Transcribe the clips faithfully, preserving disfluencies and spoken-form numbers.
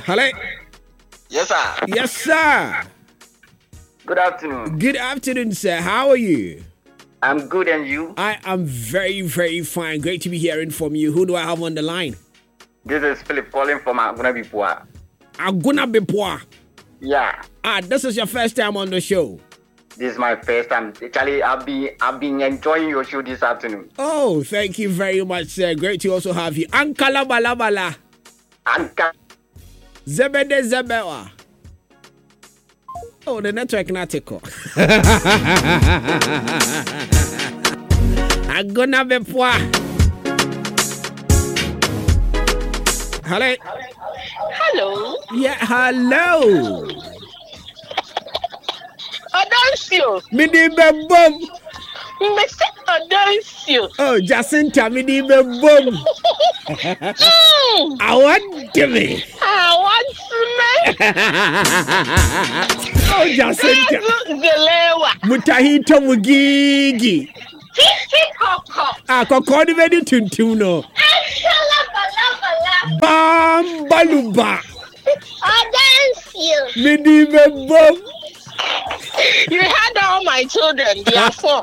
Hello. Yes, sir. Yes, sir. Good afternoon. Good afternoon, sir. How are you? I'm good, and you? I am very, very fine. Great to be hearing from you. Who do I have on the line? This is Philip calling from Aguna Bipua. Aguna Bipua. Yeah. Ah, this is your first time on the show. This is my first time. Actually, I've been I've been enjoying your show this afternoon. Oh, thank you very much, sir. Great to also have you. Ankala balabala. Anka. Zebede zebewa. Oh, the network natiko. Aguna Bipua. Hello. Hello. Yeah, hello. Adancio. Midi bebom. Mister Adancio. Oh, Jacinta, midi bebom. I want to be. I want to Oh, Jacinta. Gelewa. Mutahito mugigi. Titi Coco. Ah, Coco ni very tuntum no. Bam baluba. Adancio. Midi bebom. You had all my children, therefore.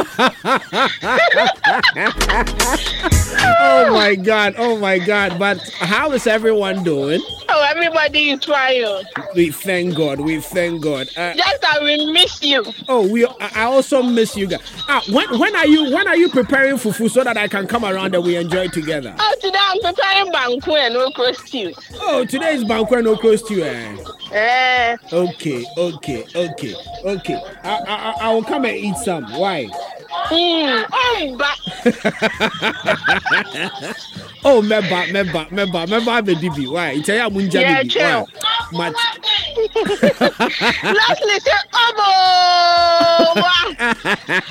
Oh my God, oh my God. But how is everyone doing? Oh, everybody is fine. We thank God, we thank God. Uh, Just that we miss you. oh, we I also miss you guys. Ah, when when are you when are you preparing fufu so that I can come around and we enjoy together? Oh, today I'm preparing banku and okra stew. Oh, today is Banku and Okro stew. Eh? Eh. Okay, okay, okay, okay. I, I I will come and eat some. Why? Mm. Oh, but Oh, member, member, member, member, baby. Why? It's a munja Yeah, baby. chill. Why? Mat. lastly, say, oh,